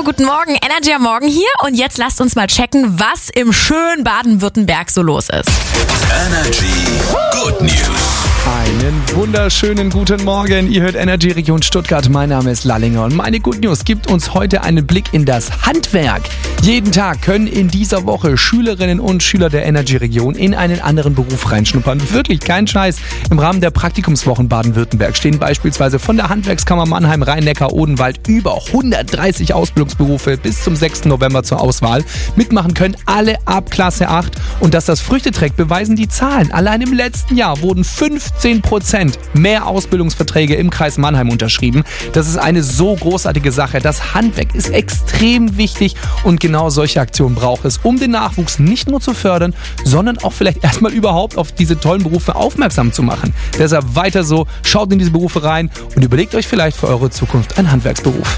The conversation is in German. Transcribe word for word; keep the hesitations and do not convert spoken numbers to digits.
guten Morgen. Energy am Morgen hier und jetzt lasst uns mal checken, was im schönen Baden-Württemberg so los ist. Energy Good News. Einen wunderschönen guten Morgen. Ihr hört Energy Region Stuttgart. Mein Name ist Lallinger und meine Good News gibt uns heute einen Blick in das Handwerk. Jeden Tag können in dieser Woche Schülerinnen und Schüler der Energy Region in einen anderen Beruf reinschnuppern. Wirklich kein Scheiß. Im Rahmen der Praktikumswochen Baden-Württemberg stehen beispielsweise von der Handwerkskammer Mannheim, Rhein-Neckar-Odenwald über hundertdreißig Ausbildungsberufe bis zum sechsten November zur Auswahl. Mitmachen können alle ab Klasse acht. Und dass das Früchte trägt, beweisen die Zahlen. Allein im letzten Jahr wurden fünfzehn Prozent mehr Ausbildungsverträge im Kreis Mannheim unterschrieben. Das ist eine so großartige Sache. Das Handwerk ist extrem wichtig und genau solche Aktionen braucht es, um den Nachwuchs nicht nur zu fördern, sondern auch vielleicht erstmal überhaupt auf diese tollen Berufe aufmerksam zu machen. Deshalb weiter so, schaut in diese Berufe rein und überlegt euch vielleicht für eure Zukunft einen Handwerksberuf.